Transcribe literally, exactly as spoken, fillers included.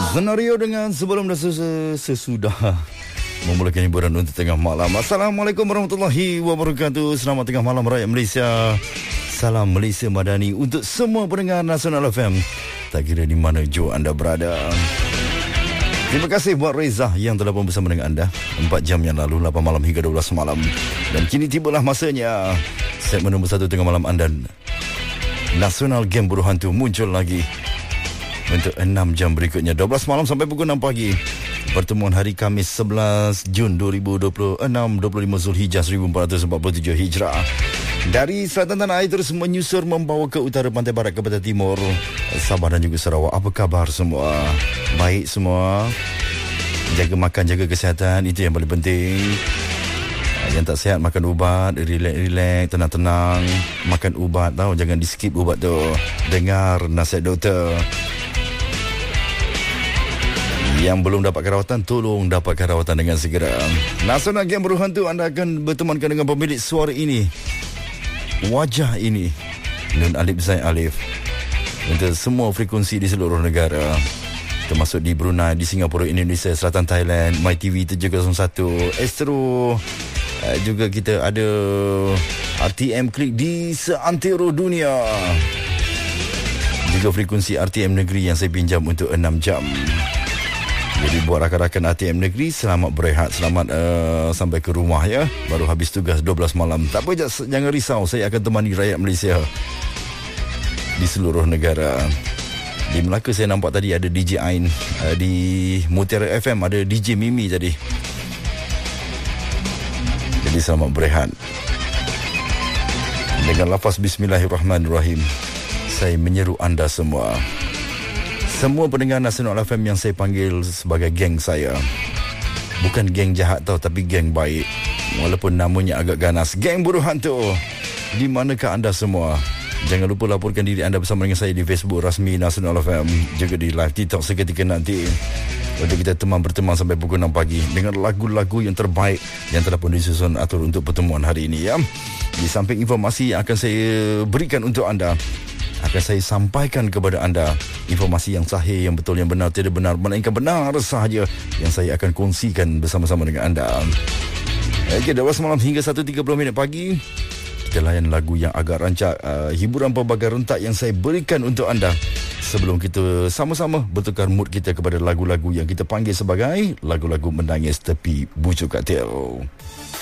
Senario dengan sebelum dan sesudah, sesudah memulakan hiburan untuk tengah malam. Assalamualaikum warahmatullahi wabarakatuh. Selamat tengah malam rakyat Malaysia. Salam Malaysia Madani untuk semua pendengar Nasional F M, tak kira di mana jua anda berada. Terima kasih buat Reza yang telah pun bersama dengan anda empat jam yang lalu, lapan malam hingga dua belas malam. Dan kini tibalah masanya segmen nombor satu tengah malam anda, Nasional Game Buruh Hantu, muncul lagi untuk enam jam berikutnya, dua belas malam sampai pukul enam pagi. Pertemuan hari Khamis sebelas Jun dua ribu dua puluh enam, dua puluh lima Zulhijjah seribu empat ratus empat puluh tujuh Hijrah. Dari selatan tanah air terus menyusur membawa ke utara, pantai barat ke pantai timur, Sabah dan juga Sarawak. Apa khabar semua? Baik semua? Jaga makan, jaga kesihatan, itu yang paling penting. Yang tak sihat makan ubat, relax-relax, tenang-tenang. Makan ubat tau, jangan di skip ubat tu. Dengar nasihat doktor. Yang belum dapat rawatan, tolong dapatkan rawatan dengan segera. Nasional Game Buruh Hantu, anda akan bertemankan dengan pemilik suara ini, wajah ini, Nun Alif Zaid Alif, untuk semua frekuensi di seluruh negara, termasuk di Brunei, di Singapura, Indonesia, Selatan Thailand, MyTV tujuh kosong satu, Astro. Juga kita ada R T M Klik di seantero dunia. Juga frekuensi R T M Negeri yang saya pinjam untuk enam jam. Jadi buat rakan-rakan R T M Negeri, selamat berehat, selamat uh, sampai ke rumah ya. Baru habis tugas dua belas malam. Tak apa, jangan risau, saya akan temani rakyat Malaysia di seluruh negara. Di Melaka saya nampak tadi ada D J Ain, uh, di Mutiara F M ada D J Mimi tadi. Jadi selamat berehat. Dengan lafaz Bismillahirrahmanirrahim, saya menyeru anda semua, semua pendengar Nasional F M yang saya panggil sebagai geng saya. Bukan geng jahat tau, tapi geng baik. Walaupun namanya agak ganas, Geng Buruh Hantu. Di manakah anda semua? Jangan lupa laporkan diri anda bersama dengan saya di Facebook rasmi Nasional F M, juga di live TikTok seketika nanti, untuk kita teman berteman sampai pukul enam pagi dengan lagu-lagu yang terbaik yang telah pun disusun atur untuk pertemuan hari ini ya. Di samping informasi yang akan saya berikan untuk anda, akan saya sampaikan kepada anda informasi yang sahih, yang betul, yang benar, tidak benar, melainkan benar sahaja yang saya akan kongsikan bersama-sama dengan anda. Okey, dua belas malam hingga satu tiga puluh minit pagi, kita layan lagu yang agak rancak, uh, hiburan pelbagai rentak yang saya berikan untuk anda, sebelum kita sama-sama bertukar mood kita kepada lagu-lagu yang kita panggil sebagai lagu-lagu menangis tepi bujuk katil.